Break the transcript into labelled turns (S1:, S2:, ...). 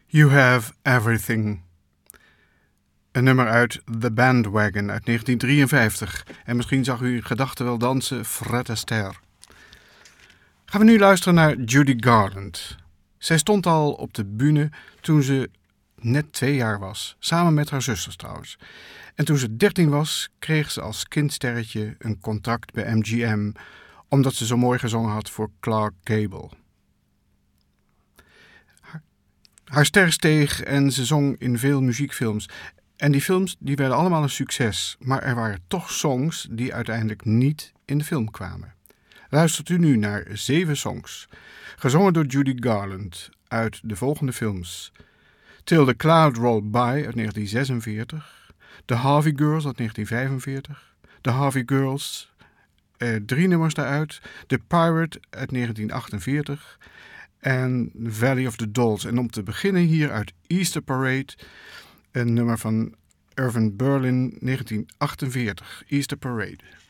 S1: You Have Everything. Een nummer uit The Bandwagon uit 1953. En misschien zag u in gedachten wel dansen Fred Astaire. Gaan we nu luisteren naar Judy Garland. Zij stond al op de bühne toen ze net 2 jaar was. Samen met haar zusters trouwens. En toen ze 13 was, kreeg ze als kindsterretje een contract bij MGM. Omdat ze zo mooi gezongen had voor Clark Gable. Haar ster steeg en ze zong in veel muziekfilms. En die films die werden allemaal een succes. Maar er waren toch songs die uiteindelijk niet in de film kwamen. Luistert u nu naar 7 songs. Gezongen door Judy Garland uit de volgende films. Till the Cloud Rolled By uit 1946. The Harvey Girls uit 1945. The Harvey Girls, 3 nummers daaruit. The Pirate uit 1948. En Valley of the Dolls. En om te beginnen hier uit Easter Parade, een nummer van Irving Berlin, 1948. Easter Parade.